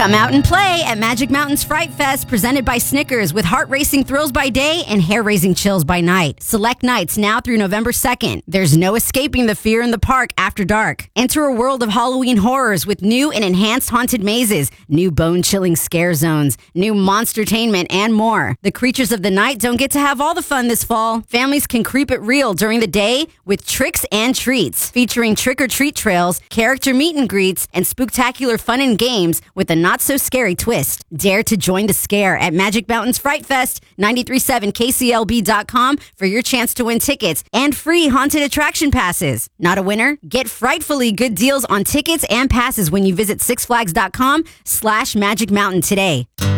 Come out and play at Magic Mountain's Fright Fest, presented by Snickers, with heart-racing thrills by day and hair-raising chills by night. Select nights now through November 2nd. There's no escaping the fear in the park after dark. Enter a world of Halloween horrors with new and enhanced haunted mazes, new bone-chilling scare zones, new monstertainment, and more. The creatures of the night don't get to have all the fun this fall. Families can creep it real during the day with tricks and treats, featuring trick-or-treat trails, character meet and greets, and spooktacular fun and games with a not-so-scary twist. Dare to join the scare at Magic Mountain's Fright Fest, 937kclb.com for your chance to win tickets and free haunted attraction passes. Not a winner? Get frightfully good deals on tickets and passes when you visit sixflags.com/Magic Mountain today.